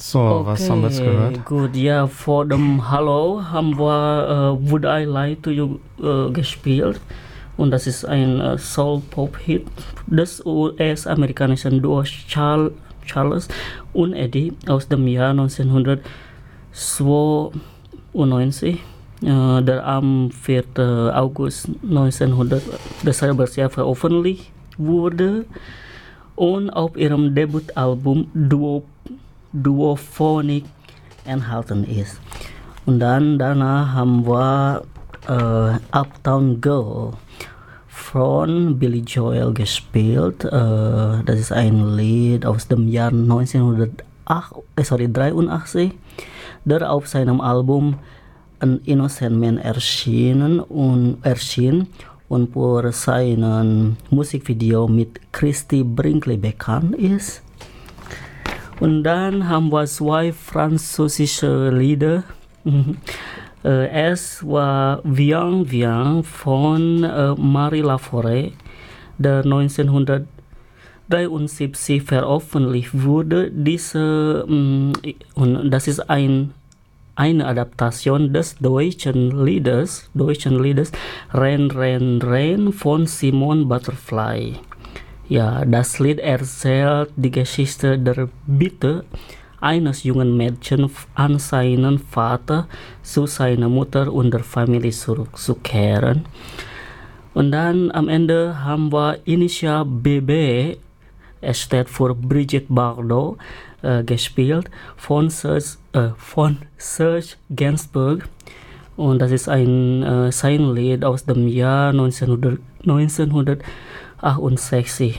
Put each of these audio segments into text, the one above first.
So, was haben wir jetzt gehört? Gut, ja, vor dem Hallo haben wir Would I Lie to You gespielt. Und das ist ein Soul-Pop-Hit des US-amerikanischen Duos Charles und Eddie aus dem Jahr 1992, der am 4. August 1900 dasselbe Jahr veröffentlicht wurde und auf ihrem Debütalbum Duophonic enthalten ist. Und dann danach haben wir Uptown Girl von Billy Joel gespielt. Das ist ein Lied aus dem Jahr 1983, der auf seinem Album An Innocent Man erschien und für seinen Musikvideo mit Christy Brinkley bekannt ist. Und dann haben wir zwei französische Lieder. Es war Viens Viens von Marie Laforêt, der 1973 veröffentlicht wurde. Und das ist eine Adaptation des deutschen Liedes Renn, Renn, Renn von Simon Butterfly. Ja, das Lied erzählt die Geschichte der Bitte eines jungen Mädchens an seinen Vater, zu seiner Mutter und der Familie zurückzukehren. Und dann am Ende haben wir Initial BB, es steht für Brigitte Bardot, gespielt von Serge Gainsbourg. Und das ist sein Lied aus dem Jahr 1968.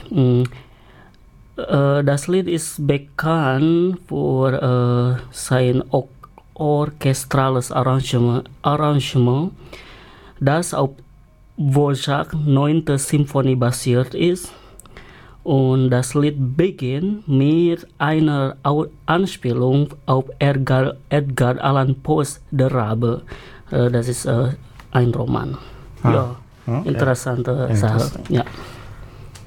Das Lied ist bekannt für sein orchestrales Arrangement, das auf Dvořák 9. Symphonie basiert ist. Und das Lied beginnt mit einer Anspielung auf Edgar Allan Poes Der Rabe. Das ist ein Roman. Ja, Okay. interessante Sache. Ja.